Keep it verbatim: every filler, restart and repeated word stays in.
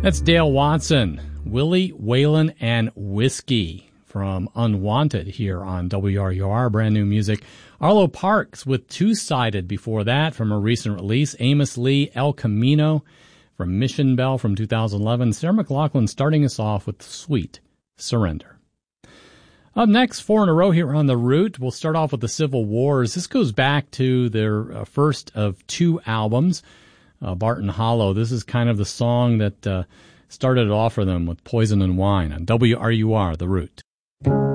That's Dale Watson, Willie, Waylon, and Whiskey from Unwanted here on W R U R, brand new music. Arlo Parks with Two-Sided before that from a recent release. Amos Lee, El Camino from Mission Bell from two thousand eleven. Sarah McLachlan starting us off with Sweet Surrender. Up next, four in a row here on The Root. We'll start off with the Civil Wars. This goes back to their uh, first of two albums, uh, Barton Hollow. This is kind of the song that uh, started it off for them with Poison and Wine on W R U R, The Root.